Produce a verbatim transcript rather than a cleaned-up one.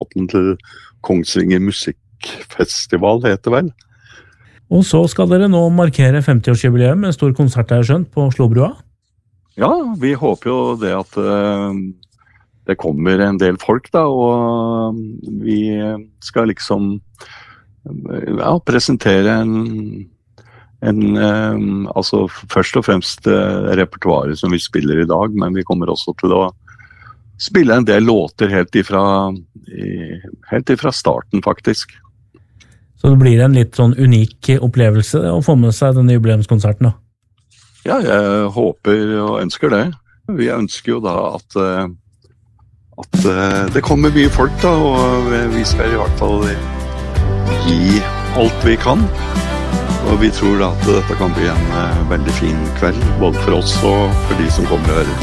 kandidaten til Kongsvinger Musikkfestival, heter det vel. Og så skal dere nå markere femti-årsjubileum med en stor konsert der skjønt på Slåbrua? Ja, vi håper jo det at uh, det kommer en del folk da, og vi skal liksom ja, presentere en, en uh, altså først og fremst uh, repertoaret som vi spiller i dag, men vi kommer også til å spille en del låter helt ifra, i, helt ifra starten faktisk. Så det blir en litt sånn unik opplevelse å få med seg denne jubileumskonserten da? Ja, jeg håper og ønsker det. Vi ønsker jo da at, at det kommer mye folk da, og vi skal i hvert fall gi alt vi kan. Og vi tror da at dette kan bli en veldig fin kveld, både for oss og for de som kommer og hører.